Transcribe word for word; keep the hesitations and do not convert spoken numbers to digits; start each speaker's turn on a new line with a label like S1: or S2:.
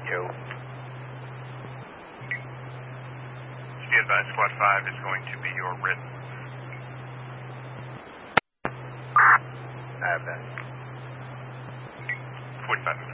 S1: two.
S2: Be advised, Squad five is going to be your written.
S1: I have that.
S2: forty-five.